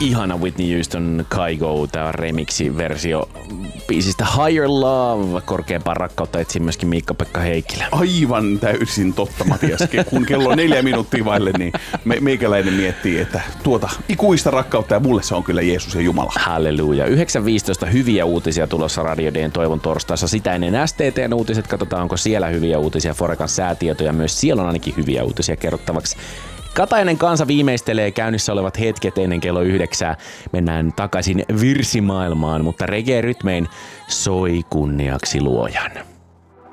ihana Whitney Houston Kygo, tää on remixi-versio biisistä Higher Love. Korkeampaa rakkautta etsii myöskin Miikka-Pekka Heikkilä. Aivan täysin totta, Matias. Kun kello on 4 minuuttia vaille, niin meikäläinen miettii, että tuota ikuista rakkautta, ja mulle se on kyllä Jeesus ja Jumala. Halleluja. 9.15 hyviä uutisia tulossa Radio D:n toivon torstaissa. Sitä ennen STT:n uutiset. Katsotaan, onko siellä hyviä uutisia. Forecan säätietoja. Myös siellä on ainakin hyviä uutisia kerrottavaksi. Katainen kansa viimeistelee käynnissä olevat hetket ennen kello 9. Mennään takaisin virsimaailmaan, mutta reggae-rytmein soi kunniaksi luojan.